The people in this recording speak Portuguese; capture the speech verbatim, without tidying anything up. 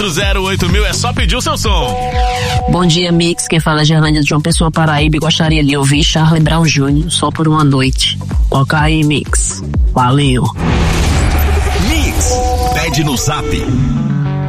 zero oito mil, é só pedir o seu som. Bom dia, Mix. Quem fala é Gerlândia de João Pessoa, Paraíba, e gostaria de ouvir Charlie Brown Júnior só por uma noite. Toca aí, Mix. Valeu. Mix, pede no Zap